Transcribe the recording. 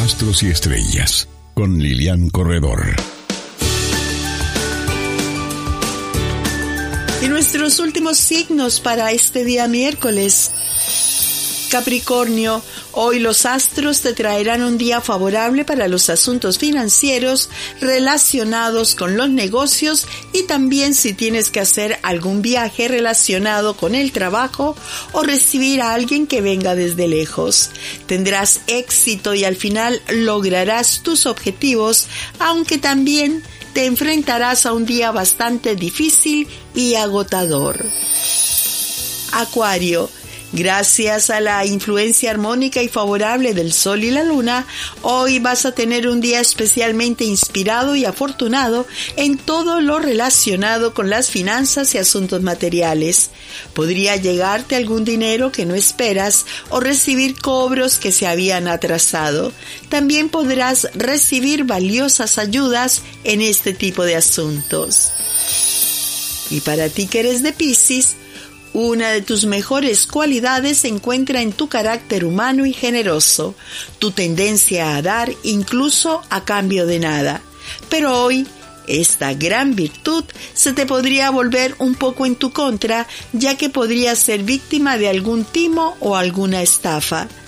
Astros y Estrellas, con Lilian Corredor. Y nuestros últimos signos para este día miércoles. Capricornio, hoy los astros te traerán un día favorable para los asuntos financieros relacionados con los negocios y también si tienes que hacer algún viaje relacionado con el trabajo o recibir a alguien que venga desde lejos. Tendrás éxito y al final lograrás tus objetivos, aunque también te enfrentarás a un día bastante difícil y agotador. Acuario, gracias a la influencia armónica y favorable del Sol y la Luna, hoy vas a tener un día especialmente inspirado y afortunado en todo lo relacionado con las finanzas y asuntos materiales. Podría llegarte algún dinero que no esperas o recibir cobros que se habían atrasado. También podrás recibir valiosas ayudas en este tipo de asuntos. Y para ti que eres de Piscis, una de tus mejores cualidades se encuentra en tu carácter humano y generoso, tu tendencia a dar incluso a cambio de nada. Pero hoy, esta gran virtud se te podría volver un poco en tu contra, ya que podrías ser víctima de algún timo o alguna estafa.